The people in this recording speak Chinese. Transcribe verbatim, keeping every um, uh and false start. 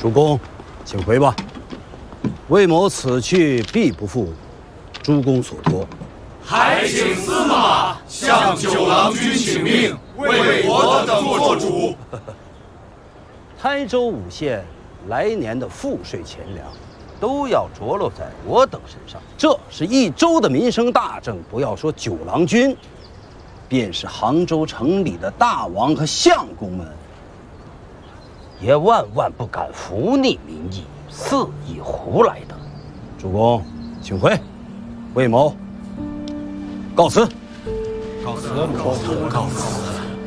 主公，请回吧。魏某此去必不负诸公所托。 还请司马向九郎君请命，为我等做主。 台州五县来年的赋税钱粮，都要着落在我等身上。这是一州的民生大政，不要说九郎君，便是杭州城里的大王和相公们，也万万不敢服逆民意，肆意胡来的。主公，请回。魏某告辞。 告辞，告辞，告辞。